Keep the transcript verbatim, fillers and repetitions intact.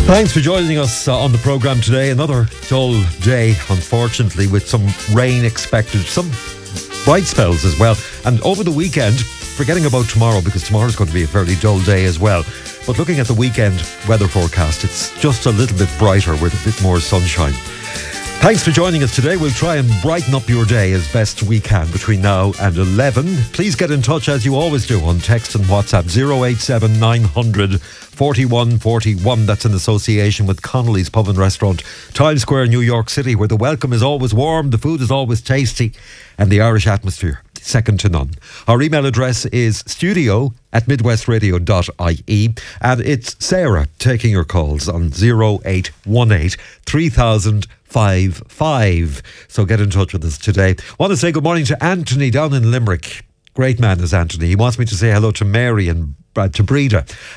Thanks for joining us uh, on the programme today. Another dull day, unfortunately, with some rain expected, some bright spells as well. And over the weekend, forgetting about tomorrow, because tomorrow's going to be a fairly dull day as well. But looking at the weekend weather forecast, it's just a little bit brighter with a bit more sunshine. Thanks for joining us today. We'll try and brighten up your day as best we can between now and eleven. Please get in touch as you always do on text and WhatsApp zero eight seven nine hundred forty-one forty-one. That's in association with Connolly's Pub and Restaurant, Times Square, New York City, where the welcome is always warm, the food is always tasty, and the Irish atmosphere second to none. Our email address is studio at midwestradio dot I E, and it's Sarah taking your calls on zero eight one eight three thousand five five. So get in touch with us today. I want to say good morning to Anthony down in Limerick. Great man is Anthony. He wants me to say hello to Mary and uh, to Breda